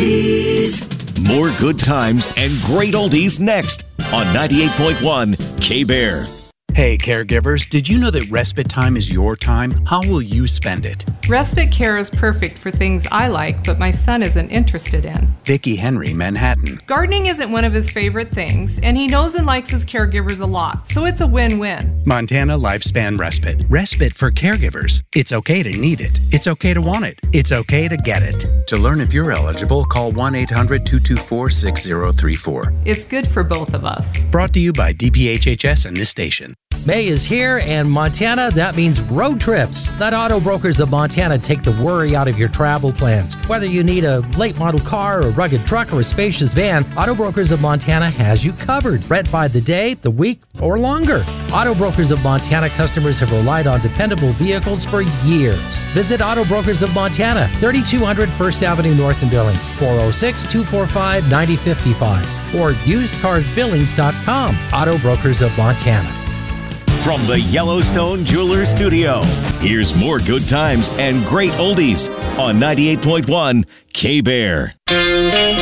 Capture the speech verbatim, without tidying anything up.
oldies. More good times and great oldies next on ninety-eight point one K-Bear. Hey, caregivers, did you know that respite time is your time? How will you spend it? Respite care is perfect for things I like, but my son isn't interested in. Vicki Henry, Manhattan. Gardening isn't one of his favorite things, and he knows and likes his caregivers a lot, so it's a win-win. Montana Lifespan Respite. Respite for caregivers. It's okay to need it. It's okay to want it. It's okay to get it. To learn if you're eligible, call one eight hundred two two four six zero three four. It's good for both of us. Brought to you by D P H H S and this station. May is here, and Montana, that means road trips. Let Auto Brokers of Montana take the worry out of your travel plans. Whether you need a late model car, a rugged truck, or a spacious van, Auto Brokers of Montana has you covered. Rent by the day, the week, or longer. Auto Brokers of Montana customers have relied on dependable vehicles for years. Visit Auto Brokers of Montana, thirty-two hundred First Avenue North in Billings, four oh six, two four five, nine oh five five, or used cars billings dot com. Auto Brokers of Montana. From the Yellowstone Jewelers Studio, here's more good times and great oldies on ninety-eight point one K-Bear.